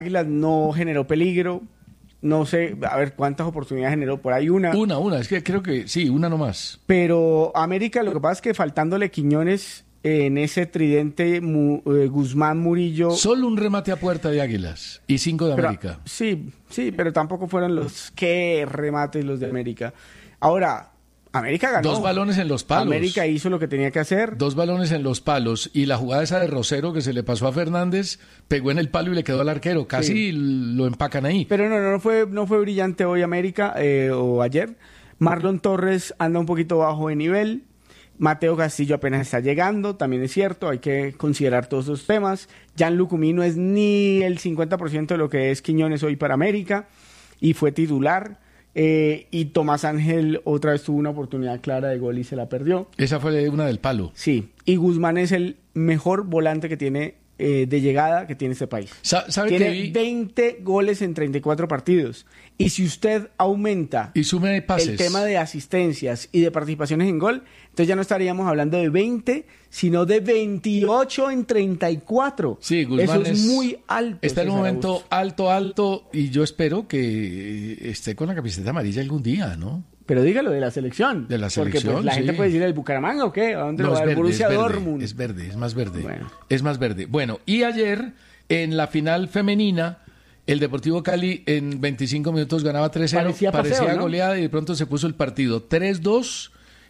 Águilas no generó peligro. No sé, a ver cuántas oportunidades generó, por ahí una. Es que creo que sí, una nomás. Pero América, lo que pasa es que faltándole Quiñones en ese tridente, Guzmán, Murillo. Solo un remate a puerta de Águilas y 5 de América. Sí, pero tampoco fueron los que remates los de América. Ahora, América ganó. 2 balones en los palos. América hizo lo que tenía que hacer. 2 balones en los palos. Y la jugada esa de Rosero que se le pasó a Fernández, pegó en el palo y le quedó al arquero. Casi lo empacan ahí. Pero no fue brillante hoy América o ayer. Marlon Torres anda un poquito bajo de nivel. Mateo Castillo apenas está llegando, también es cierto, hay que considerar todos esos temas. Jan Lucumí no es ni el 50% de lo que es Quiñones hoy para América y fue titular. Y Tomás Ángel otra vez tuvo una oportunidad clara de gol y se la perdió. Esa fue una del palo. Sí, y Guzmán es el mejor volante que tiene de llegada que tiene este país. Tiene 20 goles en 34 partidos. Y si usted aumenta y sume pases, el tema de asistencias y de participaciones en gol, entonces ya no estaríamos hablando de 20, sino de 28 en 34. Sí, Guzmán eso es muy alto. Está en un momento alto, y yo espero que esté con la camiseta amarilla algún día, ¿no? Pero dígalo de la selección. De la selección, porque pues, la gente puede decir el Bucaramanga o qué, ¿a dónde lo va? El Borussia Dortmund. Es verde, es más verde. Bueno. Es más verde. Bueno, y ayer en la final femenina el Deportivo Cali en 25 minutos ganaba 3-0, parecía ¿no? goleada y de pronto se puso el partido 3-2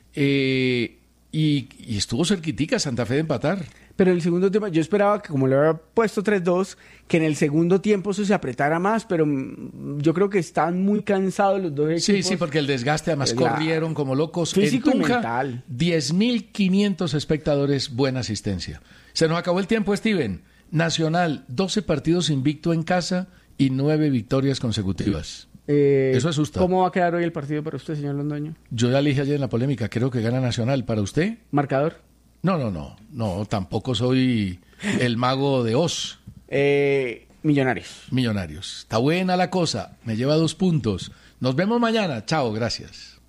y estuvo cerquitica Santa Fe de empatar. Pero en el segundo tiempo, yo esperaba que como le había puesto 3-2, que en el segundo tiempo eso se apretara más, pero yo creo que están muy cansados los dos equipos. Sí, porque el desgaste, además corrieron como locos. Físico en Tunja, y mental. 10.500 espectadores, buena asistencia. Se nos acabó el tiempo, Steven. Nacional, 12 partidos invicto en casa y 9 victorias consecutivas. Eso asusta. ¿Cómo va a quedar hoy el partido para usted, señor Londoño? Yo ya le dije ayer en la polémica, creo que gana Nacional. ¿Para usted? ¿Marcador? No, tampoco soy el mago de Oz. Millonarios. Está buena la cosa, me lleva 2 puntos. Nos vemos mañana, chao, gracias.